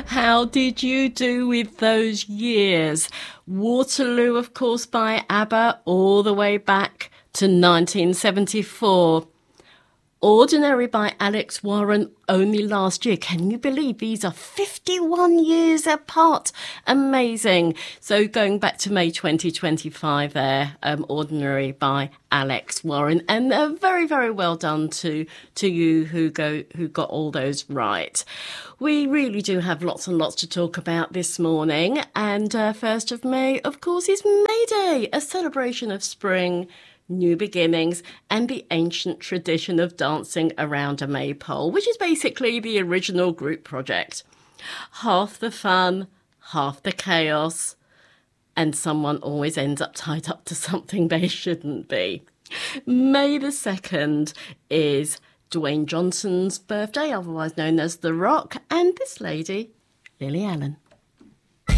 How did you do with those years? Waterloo, of course, by ABBA, all the way back to 1974. Ordinary by Alex Warren only last year. Can you believe these are 51 years apart? Amazing. So going back to May 2025 there, Ordinary by Alex Warren. And very, very well done to you who got all those right. We really do have lots and lots to talk about this morning. And 1st of May, of course, is May Day, a celebration of spring, new beginnings, and the ancient tradition of dancing around a maypole, which is basically the original group project. Half the fun, half the chaos, and someone always ends up tied up to something they shouldn't be. May the 2nd is Dwayne Johnson's birthday, otherwise known as The Rock, and this lady, Lily Allen.